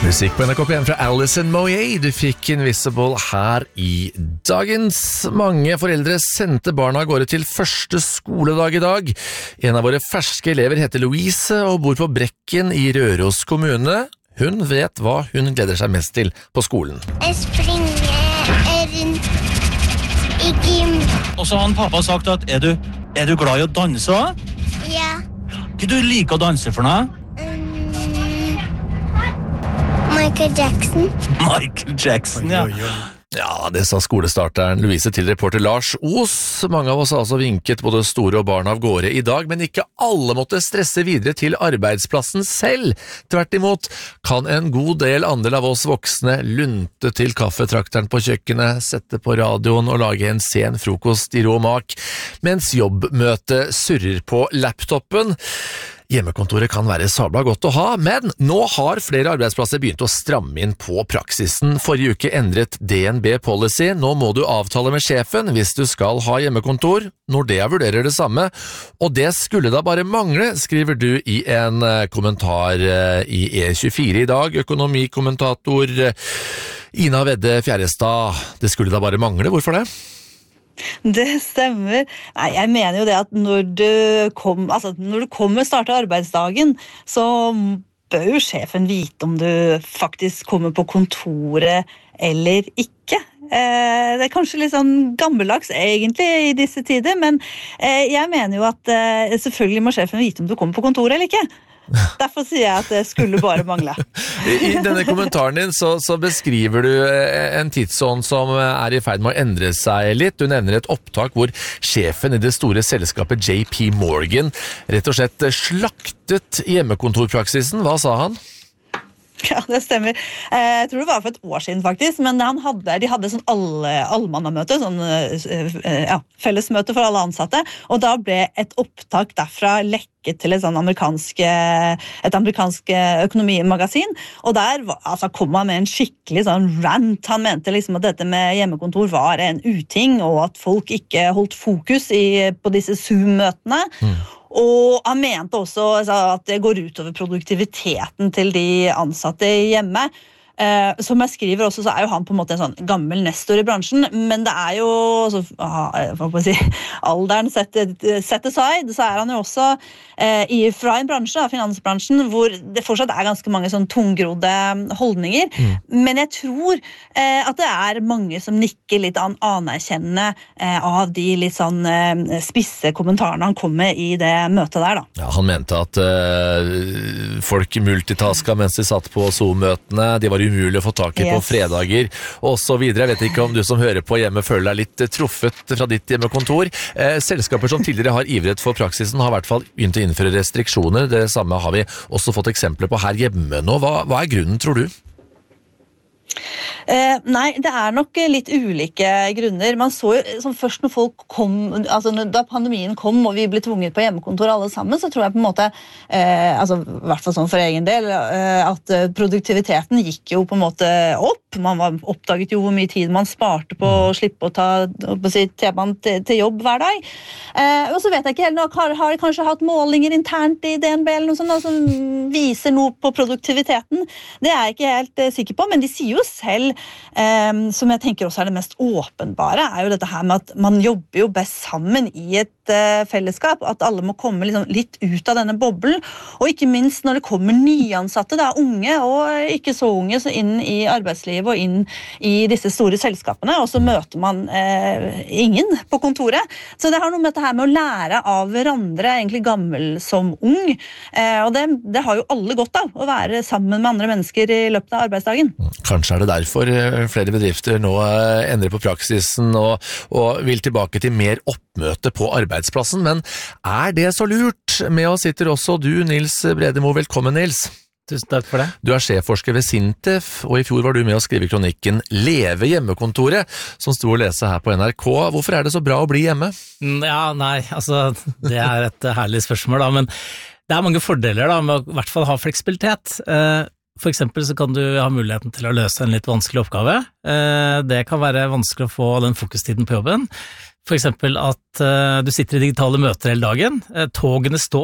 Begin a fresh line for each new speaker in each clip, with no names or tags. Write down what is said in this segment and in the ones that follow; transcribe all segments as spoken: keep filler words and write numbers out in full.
Musikk på N R K P en fra Alison Moyet. Du fikk Invisible her i dagens. Mange foreldre sendte barna av gårde til første skoledag i dag. En av våre ferske elever heter Louise og bor på Brekken i Røros kommune. Hun vet hva hun gleder seg mest til på skolen.
Jeg springer rundt i gym.
Og så har han pappa sagt at er du, er du glad i å danse?
Ja.
Hva du liker å danse for noe?
Michael Jackson.
Michael Jackson, ja.
Ja, det sa skolestarteren Louise til reporter Lars Os. Mange av oss har altså vinket både store og barn av gårde i dag, men ikke alle måtte stresse videre til arbeidsplassen selv. Tvert imot kan en god del andel av oss voksne lunte til kaffetrakteren på kjøkkenet, sette på radioen og lage en sen frokost i rå mak, mens jobbmøtet surrer på laptopen. Hjemmekontoret kan være sabla godt å ha, men nå har flere arbeidsplasser begynt å stramme inn på praksisen. Forrige uke endret D N B policy. Nå må du avtale med sjefen hvis du skal ha hjemmekontor. Nordea vurderer det samme, og det skulle da bare mangle, skriver du i en kommentar i E tjuefire i dag. Økonomikommentator Ina Vedde Fjærestad, det skulle da bare mangle. Hvorfor det?
Det stemmer. Nei, jeg mener jo det at når du, kom, altså når du kommer og starter arbeidsdagen, så bør jo sjefen vite om du faktisk kommer på kontoret eller ikke. Eh, det er kanskje litt sånn gammeldags egentlig i disse tider, men eh, jeg mener jo at eh, selvfølgelig må sjefen vite om du kommer på kontoret eller ikke. Derfor sier jeg at det skulle bare mangle.
I denne kommentaren din så, så beskriver du en tidsånd som er i ferd med å endre seg litt. Du nevner et opptak hvor sjefen i det store selskapet J P Morgan rett og slett slaktet hjemmekontorpraksisen. Hva sa han?
Ja, det stemmer. Jeg tror det var for et år siden faktisk, men han hadde, de hadde sånn alle, allmannamøte, sånn ja, fellesmøte for alle ansatte, og da ble et opptak derfra lekket til et sånn amerikansk, et amerikansk økonomimagasin, og der altså, kom han med en skikkelig sånn rant. Han mente liksom at dette med hjemmekontor var en uting, og at folk ikke holdt fokus i, på disse Zoom-møtene, mm. Og han mente også at det går ut over produktiviteten til de ansatte hjemme. Eh, som jeg skriver også, så er jo han på en måte en sånn gammel nestor i bransjen, men det er jo, så, ah, hva må jeg si, alderen set, set aside, så er han jo også eh, i, fra en bransje, finansbransjen, hvor det fortsatt er ganske mange sånn tungrodde holdninger, mm. men jeg tror eh, at det er mange som nikker litt an anerkjennende eh, av de litt sånn eh, spisse kommentarene han kom med i det møtet der da.
Ja, han mente at eh, folk multitaska mens de satt på Zoom-møtene, de var umulig å få tak i yes. på fredager, og så videre. Jeg vet ikke om du som hører på hjemme føler deg litt truffet fra ditt hjemmekontor. Eh, selskaper som tidligere har ivret for praksisen har i hvert fall begynt å innføre restriksjoner. Det samme har vi også fått eksempler på her hjemme nå. Hva, hva er grunnen, tror du?
Eh, nei, det er nok litt ulike grunner. Man så jo, som først når folk kom, altså da pandemien kom og vi ble tvunget på hjemmekontor alle sammen, så tror jeg på en måte, eh, altså i hvert fall sånn for egen del, eh, at produktiviteten gikk jo på en måte opp. Man var, oppdaget jo hvor mye tid man sparte på å slippe å ta å si, T-banen til, til jobb hver dag. Eh, og så vet jeg ikke helt, har, har de kanskje hatt målinger internt i D N B eller noe sånt da, som viser noe på produktiviteten? Det er jeg ikke helt eh, sikker på, men de sier jo selv Um, som jeg tenker også er det mest åpenbare, er jo dette her med at man jobber jo best sammen i et uh, fellesskap, at alle må komme liksom, litt ut av denne boblen, og ikke minst når det kommer nyansatte, da, unge og ikke så unge, så inn i arbeidslivet og inn i disse store selskapene, og så møter man uh, ingen på kontoret. Så det har noe med dette her med å lære av hverandre, egentlig gammel som ung, uh, og det, det har jo alle godt av, å være sammen med andre mennesker i løpet av arbeidsdagen.
Kanskje er det derfor flere bedrifter nå endrer på praksisen og, og vil tilbake til mer oppmøte på arbeidsplassen, men er det så lurt? Med oss sitter også du, Nils Bredemo. Velkommen, Nils.
Tusen takk for det.
Du er sjefforsker ved Sintef, og i fjor var du med å skrive kronikken Leve hjemmekontoret, som sto å lese her på N R K. Hvorfor er det så bra å bli hjemme?
Ja, nei, altså, det er et herlig spørsmål da, men det er mange fordeler da, med å i hvert fall ha fleksibilitet. For eksempel så kan du ha muligheten til å løse en litt vanskelig oppgave. Det kan være vanskelig å få den fokustiden på jobben. For eksempel at du sitter i digitale møter hele dagen. Togene står,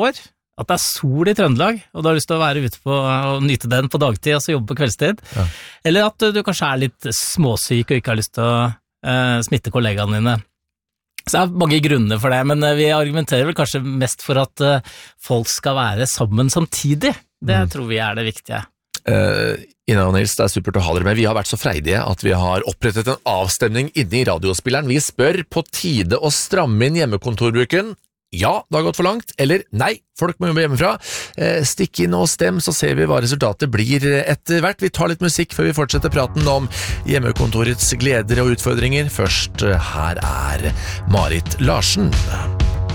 at det er sol i Trøndelag, og du har lyst til å være ute på og nyte den på dagtid, altså jobbe på kveldstid. Ja. Eller at du kanskje er litt småsyk og ikke har lyst til å uh, smitte kollegaene dine. Så det er mange grunner for det, men uh, vi argumenterer vel kanskje mest for at uh, folk skal være sammen samtidig. Det mm. tror vi er det viktige.
Uh, Ina og Nils, det er supert å ha dere med. Vi har vært så freidige at vi har opprettet en avstemning inne i radiospilleren. Vi spør på tide å stramme inn hjemmekontorbruken. Ja, det har gått for langt, eller nei, folk må jobbe hjemmefra. Eh, stikk inn og stem, så ser vi hva resultatet blir etter hvert. Vi tar litt musikk før vi fortsetter praten om hjemmekontorets gleder og utfordringer. Først, her er Marit Larsen.